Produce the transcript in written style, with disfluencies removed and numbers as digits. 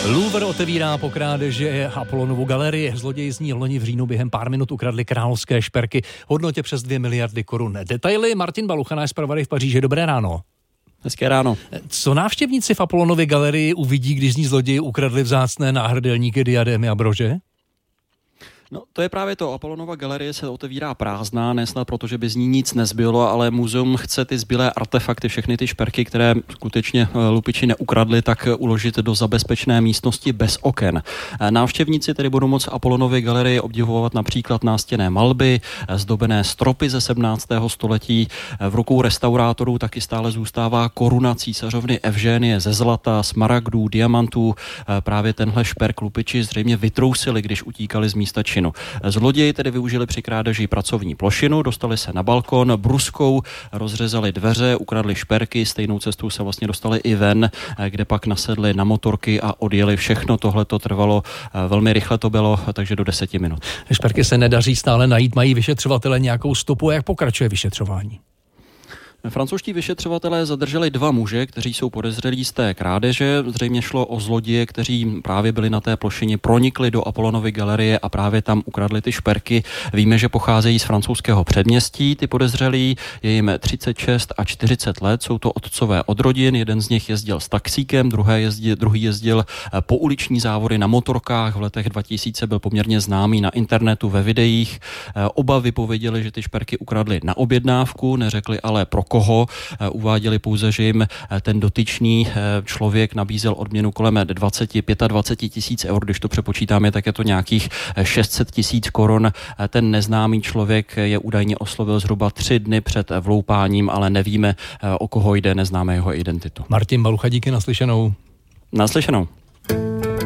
Louvre otevírá po krádeži Apollonovu galerii. Zloději z ní loni v říjnu během pár minut ukradli královské šperky v hodnotě přes 2 miliardy korun. Detaily Martin Balucha, náš zpravodaj v Paříži. Dobré ráno. Hezké ráno. Co návštěvníci v Apollonově galerii uvidí, když z ní zloději ukradli vzácné náhrdelníky, diadémy a brože? No, to je právě to. Apollonova galerie se otevírá prázdná, nesnad proto, že by z ní nic nezbylo, ale muzeum chce ty zbylé artefakty, všechny ty šperky, které skutečně lupiči neukradli, tak uložit do zabezpečené místnosti bez oken. Návštěvníci tedy budou moct Apollonovy galerie obdivovat například nástěnné malby, zdobené stropy ze 17. století. V rukou restaurátorů taky stále zůstává koruna císařovny Evženie ze zlata, smaragdů, diamantů. Právě tenhle šperk lupiči zřejmě vytrousili, když utíkali z místa činu. Zloději tedy využili při krádeži pracovní plošinu, dostali se na balkon, bruskou rozřezali dveře, ukradli šperky, stejnou cestou se vlastně dostali i ven, kde pak nasedli na motorky a odjeli. Všechno tohle to trvalo velmi rychle, to bylo takže do 10 minut. Šperky se nedaří stále najít, mají vyšetřovatelé nějakou stopu, jak pokračuje vyšetřování? Francouzští vyšetřovatelé zadrželi 2 muže, kteří jsou podezřelí z té krádeže. Zřejmě šlo o zloděje, kteří právě byli na té plošině, pronikli do Apollonovy galerie a právě tam ukradli ty šperky. Víme, že pocházejí z francouzského předměstí. Ty podezřelí, je jim 36 a 40 let, jsou to otcové od rodin. Jeden z nich jezdil s taxíkem, druhý jezdil po uliční závody na motorkách. V letech 2000 byl poměrně známý na internetu, ve videích. Oba vypověděli, že ty šperky ukradli na objednávku, neřekli ale pro koho. Uváděli pouze, že jim ten dotyčný člověk nabízel odměnu kolem 25 tisíc eur, když to přepočítáme, tak je to nějakých 600 tisíc korun. Ten neznámý člověk je údajně oslovil zhruba 3 dny před vloupáním, ale nevíme, o koho jde, neznáme jeho identitu. Martin Balucha, díky, naslyšenou. Naslyšenou.